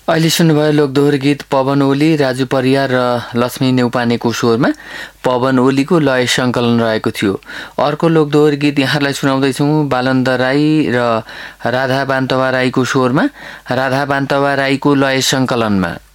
अहिले सुन्नुभयो लोकदोहोरी गीत पवन ओली, राजु परियार र लक्ष्मी नेउपानेको स्वरमा पवन ओलीको लय सङ्कलन रहेको थियो। अर्को लोकदोहोरी गीत यहाँलाई सुनाउँदैछौँ बालन्द राई र राधा बान्तवा राईको स्वरमा, राधा बान्तवा राईको लय सङ्कलनमा